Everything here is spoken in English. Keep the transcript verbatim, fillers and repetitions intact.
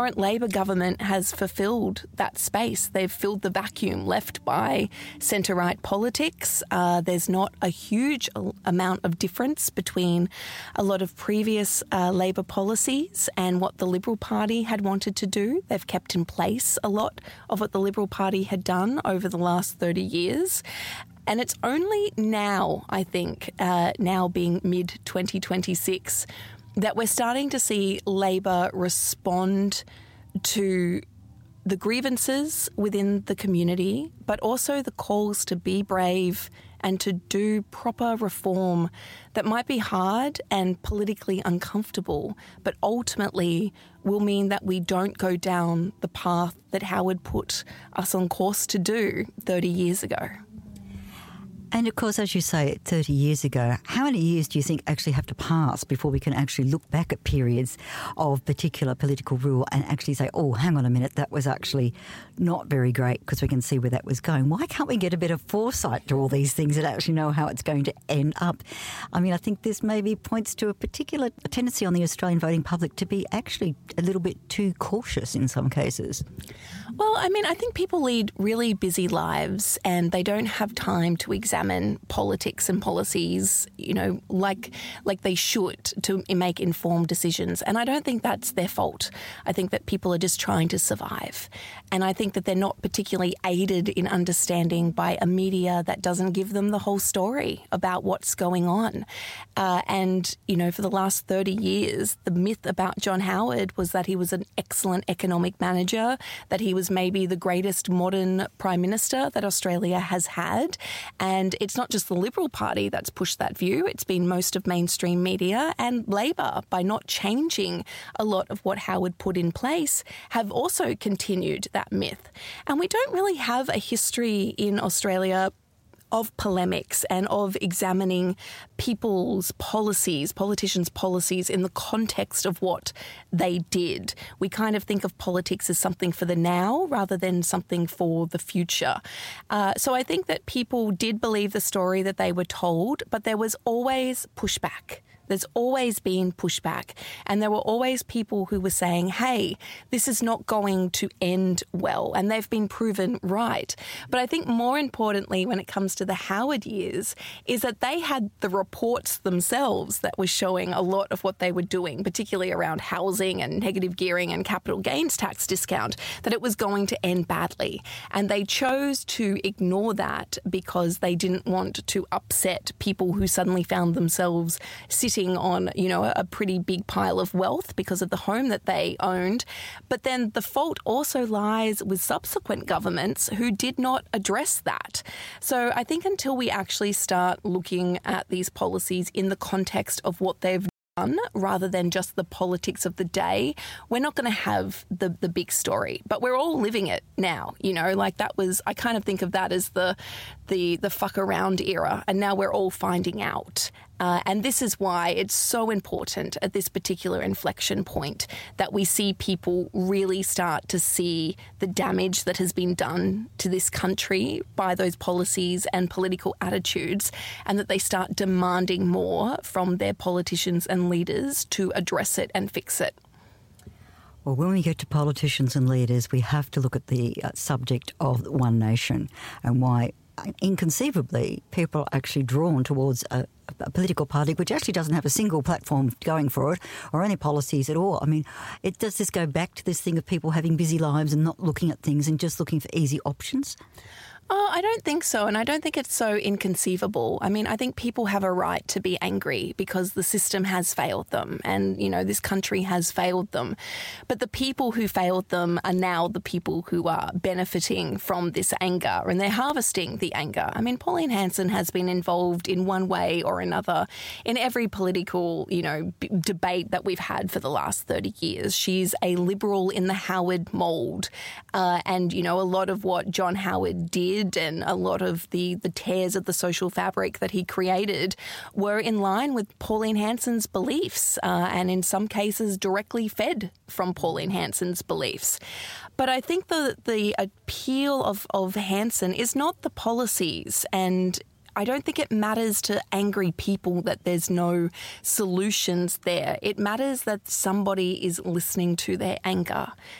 current Labor government has fulfilled that space. They've filled the vacuum left by centre-right politics. Uh, there's not a huge amount of difference between a lot of previous uh, Labor policies and what the Liberal Party had wanted to do. They've kept in place a lot of what the Liberal Party had done over the last thirty years. And it's only now, I think, uh, now being mid twenty twenty-six, that we're starting to see Labor respond to the grievances within the community, but also the calls to be brave and to do proper reform that might be hard and politically uncomfortable, but ultimately will mean that we don't go down the path that Howard put us on course to do thirty years ago. And of course, as you say, thirty years ago, how many years do you think actually have to pass before we can actually look back at periods of particular political rule and actually say, oh, hang on a minute, that was actually not very great, because we can see where that was going? Why can't we get a bit of foresight to all these things and actually know how it's going to end up? I mean, I think this maybe points to a particular tendency on the Australian voting public to be actually a little bit too cautious in some cases. Well, I mean, I think people lead really busy lives and they don't have time to examine politics and policies, you know, like like they should, to make informed decisions. And I don't think that's their fault. I think that people are just trying to survive. And I think that they're not particularly aided in understanding by a media that doesn't give them the whole story about what's going on. Uh, and, you know, for the last thirty years, the myth about John Howard was that he was an excellent economic manager, that he was maybe the greatest modern Prime Minister that Australia has had. And it's not just the Liberal Party that's pushed that view. It's been most of mainstream media, and Labor, by not changing a lot of what Howard put in place, have also continued that myth. And we don't really have a history in Australia of polemics and of examining people's policies, politicians' policies, in the context of what they did. We kind of think of politics as something for the now rather than something for the future. Uh, so I think that people did believe the story that they were told, but there was always pushback. There's always been pushback, and there were always people who were saying, hey, this is not going to end well, and they've been proven right. But I think more importantly, when it comes to the Howard years, is that they had the reports themselves that were showing a lot of what they were doing, particularly around housing and negative gearing and capital gains tax discount, that it was going to end badly. And they chose to ignore that because they didn't want to upset people who suddenly found themselves sitting on, you know, a pretty big pile of wealth because of the home that they owned. But then the fault also lies with subsequent governments who did not address that. So I think until we actually start looking at these policies in the context of what they've done rather than just the politics of the day, we're not going to have the the big story. But we're all living it now, you know, like that was, I kind of think of that as the the the fuck around era, and now we're all finding out. Uh, and this is why it's so important at this particular inflection point that we see people really start to see the damage that has been done to this country by those policies and political attitudes, and that they start demanding more from their politicians and leaders to address it and fix it. Well, when we get to politicians and leaders, we have to look at the uh, subject of One Nation and why inconceivably people are actually drawn towards a, a political party which actually doesn't have a single platform going for it or any policies at all. I mean, it, does this go back to this thing of people having busy lives and not looking at things and just looking for easy options? Oh, I don't think so, and I don't think it's so inconceivable. I mean, I think people have a right to be angry because the system has failed them and, you know, this country has failed them. But the people who failed them are now the people who are benefiting from this anger, and they're harvesting the anger. I mean, Pauline Hanson has been involved in one way or another in every political, you know, b- debate that we've had for the last thirty years. She's a Liberal in the Howard mould, uh, and, you know, a lot of what John Howard did and a lot of the, the tears of the social fabric that he created were in line with Pauline Hanson's beliefs, uh, and in some cases directly fed from Pauline Hanson's beliefs. But I think the, the appeal of, of Hanson is not the policies and I don't think it matters to angry people that there's no solutions there. It matters that somebody is listening to their anger